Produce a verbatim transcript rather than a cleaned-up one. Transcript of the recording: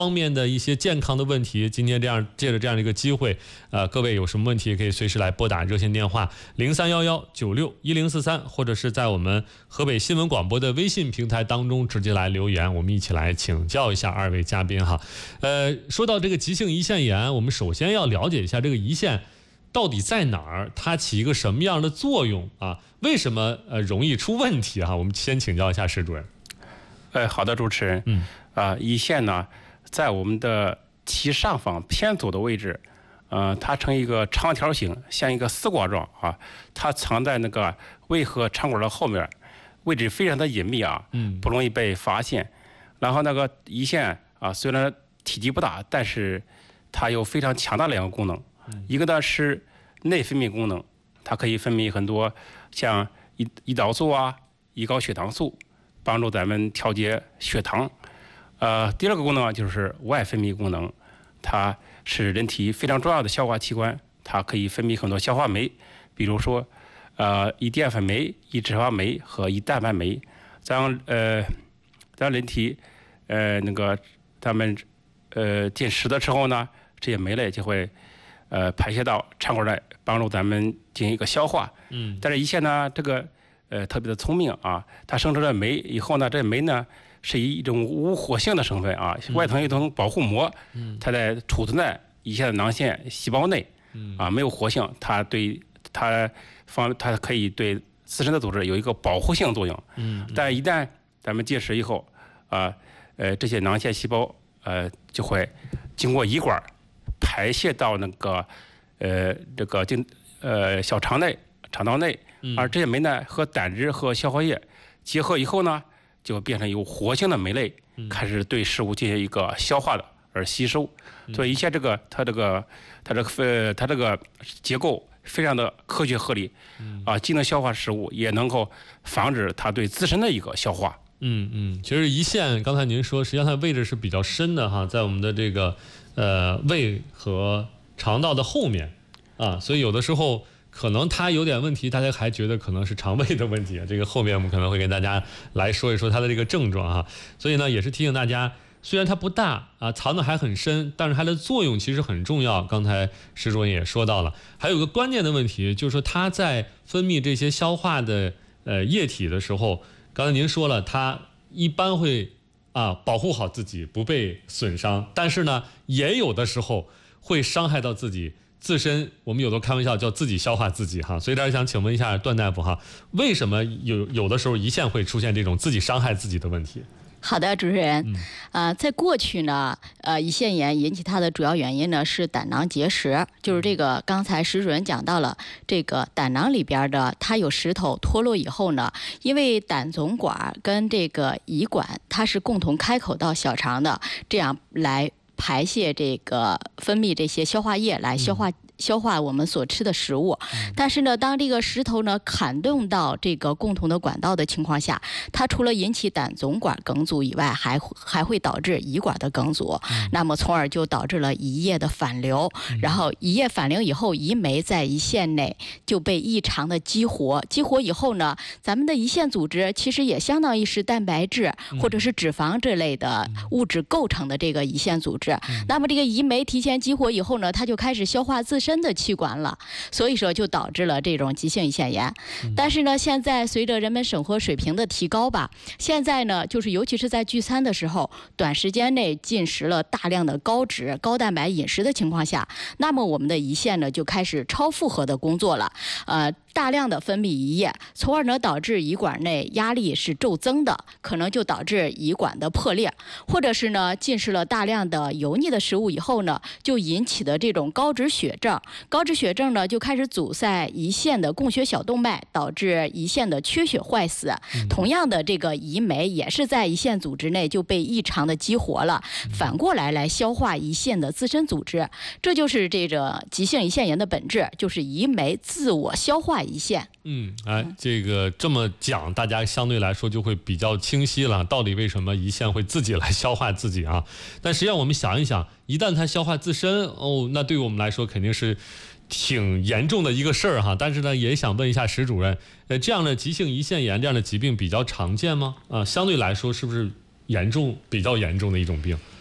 方面的一些健康的问题，今天这样借着这样的一个机会，呃，各位有什么问题可以随时来拨打热线电话零三幺幺九六一零四三，或者是在我们河北新闻广播的微信平台当中直接来留言，我们一起来请教一下二位嘉宾哈。呃，说到这个急性胰腺炎，我们首先要了解一下这个胰腺到底在哪儿，它起一个什么样的作用啊？为什么呃容易出问题哈？我们先请教一下石主任。 呃，好的，主持人， 嗯， 啊、呃，胰腺呢，在我们的其上方偏左的位置，呃，它呈一个长条形，像一个丝瓜状啊，它藏在那个胃和肠管的后面，位置非常的隐秘啊， 嗯， 不容易被发现。然后那个胰腺啊，虽然体积不大，但是它有非常强大的两个功能， 嗯、 一个呢是内分泌功能，它可以分泌很多像胰胰岛素啊、胰高血糖素，帮助咱们调节血糖。呃，第二个功能就是外分泌功能，它是人体非常重要的消化器官，它可以分泌很多消化酶，比如说，呃，胰淀粉酶、胰脂肪酶和胰蛋白酶。咱呃，咱人体，呃，那个咱们呃进食的时候呢，这些酶类就会呃排泄到肠管内，帮助咱们进行一个消化。 嗯。 但是胰腺呢，这个呃特别的聪明啊，它生成了酶以后呢，这酶呢是以一种无活性的成分啊，外层有一层保护膜，它在储存在胰腺的囊腺细胞内，啊，没有活性，它对它方它可以对自身的组织有一个保护性作用。 嗯， 但一旦咱们进食以后，啊，呃，这些囊腺细胞呃就会经过胰管排泄到那个呃这个经呃小肠内、肠道内，而这些酶呢和胆汁和消化液结合以后呢，就变成有活性的酶类，开始对食物进行一个消化的而吸收。所以胰腺这个它这个它这个呃它这个结构非常的科学合理，啊，既能消化食物，也能够防止它对自身的一个消化。 嗯嗯，其实胰腺刚才您说，实际上它位置是比较深的哈，在我们的这个呃胃和肠道的后面啊，所以有的时候可能它有点问题，大家还觉得可能是肠胃的问题。这个后面我们可能会跟大家来说一说它的这个症状哈。所以呢，也是提醒大家，虽然它不大啊，藏得还很深，但是它的作用其实很重要。刚才石主任也说到了，还有个关键的问题，就是说它在分泌这些消化的呃液体的时候，刚才您说了，它一般会啊保护好自己不被损伤，但是呢，也有的时候会伤害到自己自身。我们有的开玩笑叫自己消化自己哈。所以大家想请问一下段大夫哈，为什么有有的时候胰腺会出现这种自己伤害自己的问题？ 好的，主持人， 嗯、 呃，在过去呢，呃，胰腺炎引起它的主要原因呢是胆囊结石，就是这个刚才石主任讲到了，这个胆囊里边的它有石头脱落以后呢，因为胆总管跟这个胰管它是共同开口到小肠的，这样来排泄这个分泌这些消化液来消化、嗯。消化我们所吃的食物，但是呢，当这个石头呢砍动到这个共同的管道的情况下，它除了引起胆总管梗阻以外，还还会导致胰管的梗阻，嗯、那么从而就导致了胰液的反流，嗯、然后胰液反流以后，胰酶在胰腺内就被异常的激活，激活以后呢，咱们的胰腺组织其实也相当于是蛋白质或者是脂肪这类的物质构成的这个胰腺组织，嗯、那么这个胰酶提前激活以后呢，它就开始消化自身的器官了，所以说就导致了这种急性胰腺炎。但是呢，现在随着人们生活水平的提高吧，现在呢，就是尤其是在聚餐的时候，短时间内进食了大量的高脂、高蛋白饮食的情况下，那么我们的胰腺呢就开始超负荷的工作了，呃。大量的分泌胰液，从而呢导致胰管内压力是骤增的，可能就导致胰管的破裂，或者是呢进食了大量的油腻的食物以后呢，就引起的这种高脂血症。高脂血症呢就开始阻塞胰腺的供血小动脉，导致胰腺的缺血坏死。嗯、同样的，这个胰酶也是在胰腺组织内就被异常的激活了，反过来来消化胰腺的自身组织。这就是这个急性胰腺炎的本质，就是胰酶自我消化胰腺。 嗯，哎，这个这么讲，大家相对来说就会比较清晰了，到底为什么胰腺会自己来消化自己啊？但实际上我们想一想，一旦它消化自身，哦，那对于我们来说肯定是挺严重的一个事儿哈。但是呢，也想问一下石主任，呃，这样的急性胰腺炎这样的疾病比较常见吗？啊，相对来说是不是严重、比较严重的一种病？